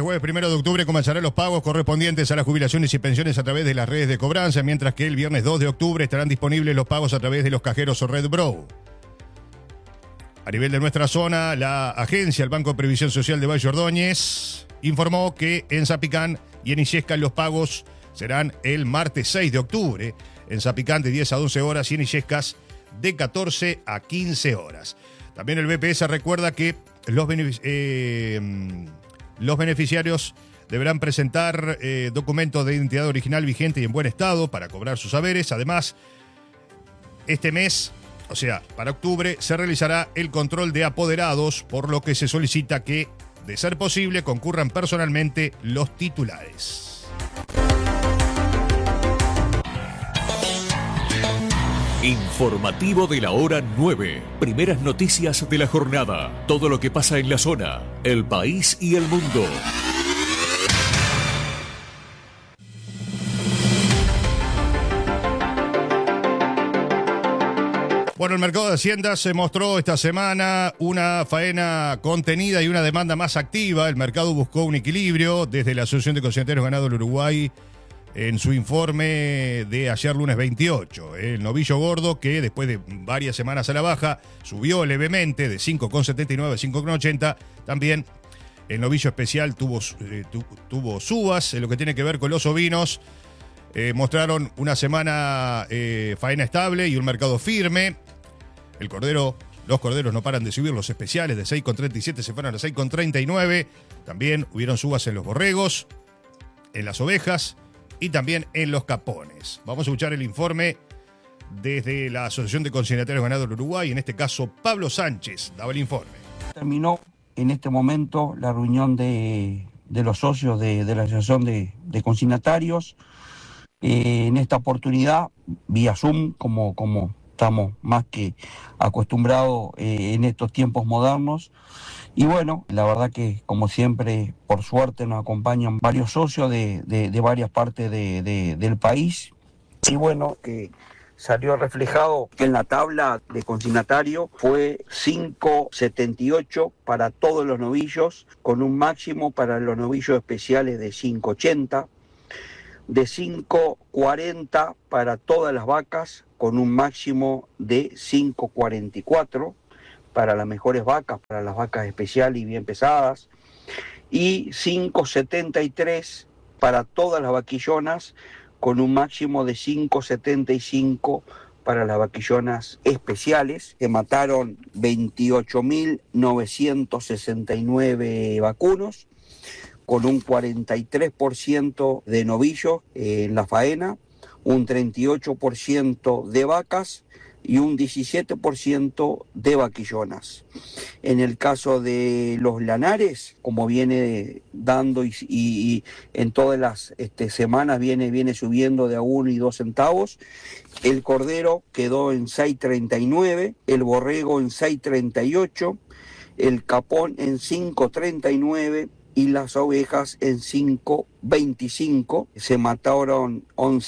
jueves 1 de octubre comenzarán los pagos correspondientes a las jubilaciones y pensiones a través de las redes de cobranza, mientras que el viernes 2 de octubre estarán disponibles los pagos a través de los cajeros o Red Bro. A nivel de nuestra zona, la agencia, el Banco de Previsión Social de Valle Ordóñez, informó que en Zapicán y en Illescas los pagos serán el martes 6 de octubre. En Zapicán de 10 a 12 horas y en Illescas de 14 a 15 horas. También el BPS recuerda que los beneficiarios deberán presentar documentos de identidad original vigente y en buen estado para cobrar sus haberes. Además, este mes, o sea, para octubre, se realizará el control de apoderados, por lo que se solicita que, de ser posible, concurran personalmente los titulares. Informativo de la hora 9. Primeras noticias de la jornada. Todo lo que pasa en la zona, el país y el mundo. Bueno, el mercado de Hacienda se mostró esta semana una faena contenida y una demanda más activa. El mercado buscó un equilibrio desde la Asociación de Consignatarios Ganado del Uruguay. En su informe de ayer lunes 28, el novillo gordo, que después de varias semanas a la baja, subió levemente de 5,79 a 5,80. También el novillo especial tuvo subas. En lo que tiene que ver con los ovinos, mostraron una semana faena estable y un mercado firme. Los corderos no paran de subir, los especiales de 6,37 se fueron a 6,39. También hubieron subas en los borregos, en las ovejas y también en los capones. Vamos a escuchar el informe desde la Asociación de Consignatarios Ganado del Uruguay. En este caso, Pablo Sánchez daba el informe. Terminó en este momento la reunión de los socios de la Asociación de Consignatarios. En esta oportunidad, vía Zoom, como estamos más que acostumbrados en estos tiempos modernos. Y bueno, la verdad que como siempre, por suerte nos acompañan varios socios de varias partes del país. Y bueno, que salió reflejado que en la tabla de consignatario fue 5,78 para todos los novillos, con un máximo para los novillos especiales de 5,80, de 5,40 para todas las vacas, con un máximo de 5,44. Para las mejores vacas, para las vacas especiales y bien pesadas, y 5,73 para todas las vaquillonas, con un máximo de 5,75 para las vaquillonas especiales. Se mataron 28.969 vacunos, con un 43% de novillos en la faena, un 38% de vacas, y un 17% de vaquillonas. En el caso de los lanares, como viene dando y en todas las semanas viene subiendo de a 1 y 2 centavos, el cordero quedó en 6,39, el borrego en 6,38, el capón en 5,39 y las ovejas en 5,25. Se mataron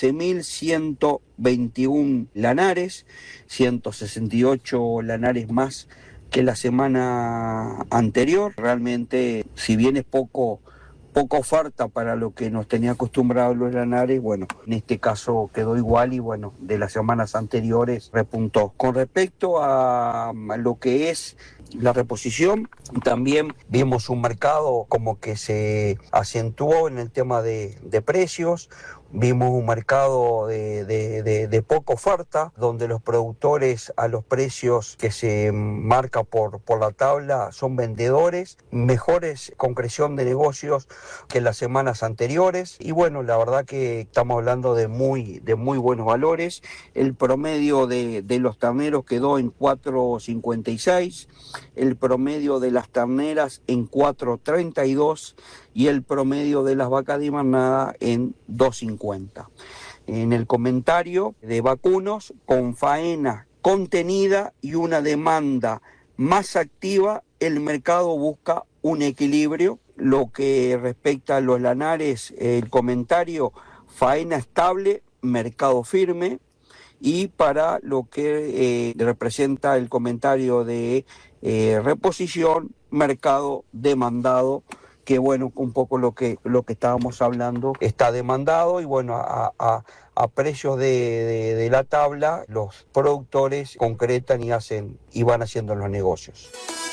11.121 lanares, 168 lanares más que la semana anterior. Realmente, si bien es poca oferta para lo que nos tenía acostumbrados los lanares, bueno, en este caso quedó igual y bueno, de las semanas anteriores repuntó. Con respecto a lo que es la reposición, también vimos un mercado como que se acentuó en el tema de precios. Vimos un mercado de poca oferta, donde los productores a los precios que se marca por la tabla son vendedores, mejores concreción de negocios que las semanas anteriores. Y bueno, la verdad que estamos hablando de muy buenos valores. El promedio de los terneros quedó en 4,56, el promedio de las terneras en 4,32 y el promedio de las vacas de manada en 2,50. En el comentario de vacunos, con faena contenida y una demanda más activa, el mercado busca un equilibrio. Lo que respecta a los lanares, el comentario, faena estable, mercado firme. Y para lo que representa el comentario de reposición, mercado demandado que bueno, un poco lo que estábamos hablando está demandado y bueno, a precios de la tabla, los productores concretan y van haciendo los negocios.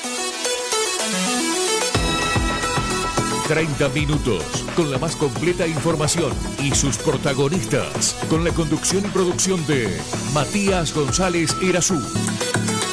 30 minutos con la más completa información y sus protagonistas, con la conducción y producción de Matías González Irazú.